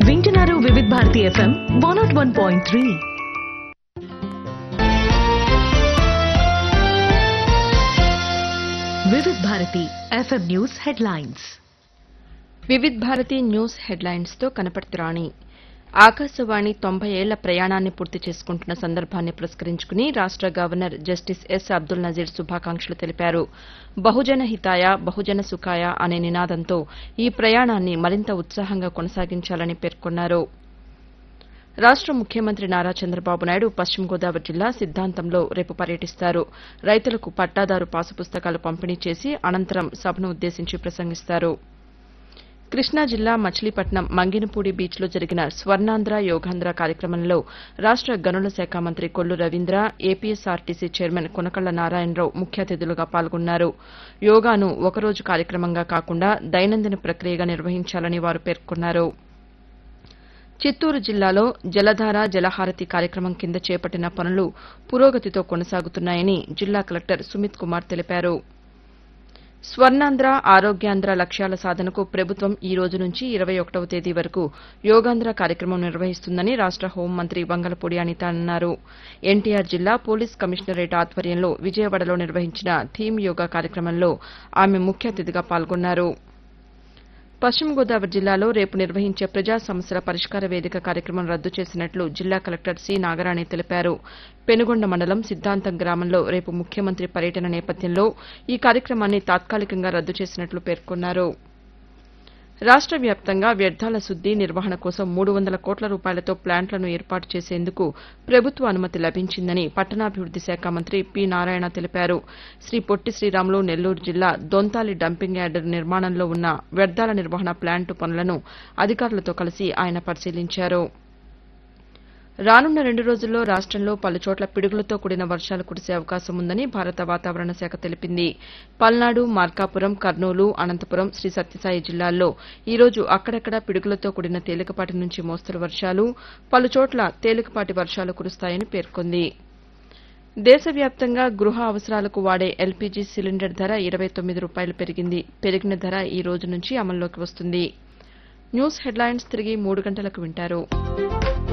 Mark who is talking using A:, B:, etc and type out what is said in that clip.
A: వింటున్నారు Vividh Bharati FM 101.3. Vividh Bharati FM news headlines.
B: Vividh Bharati news headlines తో కనపడుతురాణి. ఆకాశవాణి 90 ఏళ్ల ప్రయాణాన్ని పూర్తి చేసుకుంటున్న సందర్భాన్ని పురస్కరించుకుని రాష్ట governor justice yes Abdul Nazir శుభాకాంక్షలు తెలిపారు. బహుజన హితాయ బహుజన సుఖాయ అనే నినాదంతో ఈ ప్రయాణాన్ని మరింత ఉత్సాహంగా కొనసాగించాలని పేర్కొన్నారు. రాష్ట ముఖ్యమంత్రి నారా చంద్రబాబు నాయుడు పశ్చిమ గోదావరి జిల్లా సిద్దాంతంలో రేపు పర్యటిస్తారు. రైతులకు పట్టాదారు పాసు పుస్తకాలు పంపిణీ చేసి అనంతరం సభను ఉద్దేశించి ప్రసంగిస్తారు. కృష్ణా జిల్లా మచిలీపట్నం మంగినపూడి బీచ్లో జరిగిన స్వర్ణాంధ్ర యోగాంధ్ర కార్యక్రమంలో రాష్ట గనుల శాఖ మంత్రి కొల్లు రవీంద్ర, ఏపీఎస్ఆర్టీసీ చైర్మన్ కొనకళ్ల నారాయణరావు ముఖ్య అతిథులుగా పాల్గొన్నారు. యోగాను ఒకరోజు కార్యక్రమంగా కాకుండా దైనందిన ప్రక్రియగా నిర్వహించాలని వారు పేర్కొన్నారు. చిత్తూరు జిల్లాలో జలధార జలహారతి కార్యక్రమం కింద చేపట్టిన పనులు పురోగతితో కొనసాగుతున్నాయని జిల్లా కలెక్టర్ సుమిత్ కుమార్ తెలిపారు. స్వర్ణాంధ్ర ఆరోగ్యాంధ్ర లక్ష్యాల సాధనకు ప్రభుత్వం ఈ రోజు నుంచి 21వ తేదీ వరకు యోగాంధ్ర కార్యక్రమం నిర్వహిస్తుందని రాష్ట హోంమంత్రి వంగలపూడి అనిత అన్నారు. ఎన్టీఆర్ జిల్లా పోలీస్ కమిషనరేట్ ఆధ్వర్యంలో విజయవాడలో నిర్వహించిన థీమ్ యోగా కార్యక్రమంలో ఆమె ముఖ్య అతిథిగా పాల్గొన్నారు. పశ్చిమ గోదావరి జిల్లాలో రేపు నిర్వహించే ప్రజా సమస్యల పరిష్కార వేదిక కార్యక్రమం రద్దు చేసినట్లు జిల్లా కలెక్టర్ సి నాగరాణి తెలిపారు. పెనుగొండ మండలం సిద్దాంతం గ్రామంలో రేపు ముఖ్యమంత్రి పర్యటన నేపథ్యంలో ఈ కార్యక్రమాన్ని తాత్కాలికంగా రద్దు చేసినట్లు పేర్కొన్నారు. రాష్ట వ్యాప్తంగా వ్యర్థాల శుద్ది నిర్వహణ కోసం 300 కోట్ల రూపాయలతో ప్లాంట్లను ఏర్పాటు చేసేందుకు ప్రభుత్వ అనుమతి లభించిందని పట్టణాభివృద్ది శాఖ మంత్రి పి నారాయణ తెలిపారు. శ్రీ పొట్టి శ్రీరాములు నెల్లూరు జిల్లా దొంతాలి డంపింగ్ యార్డు నిర్మాణంలో ఉన్న వ్యర్థాల నిర్వహణ ప్లాంటు పనులను అధికారులతో కలిసి ఆయన పరిశీలించారు. రానున్న 2 రోజుల్లో రాష్టంలో పలుచోట్ల పిడుగులతో కూడిన వర్షాలు కురిసే అవకాశం ఉందని భారత వాతావరణ శాఖ తెలిపింది. పల్నాడు, మార్కాపురం, కర్నూలు, అనంతపురం, శ్రీ సత్యసాయి జిల్లాల్లో ఈ రోజు అక్కడక్కడా పిడుగులతో కూడిన తేలికపాటి నుంచి మోస్తరు వర్షాలు, పలుచోట్ల తేలికపాటి వర్షాలు కురుస్తాయని పేర్కొంది. దేశవ్యాప్తంగా గృహ అవసరాలకు వాడే ఎల్పీజీ సిలిండర్ ధర 29 రూపాయలు పెరిగింది. పెరిగిన ధర ఈ రోజు నుంచి అమల్లోకి వస్తుంది. న్యూస్ హెడ్లైన్స్ తిరిగి 3 గంటలకు వింటారు.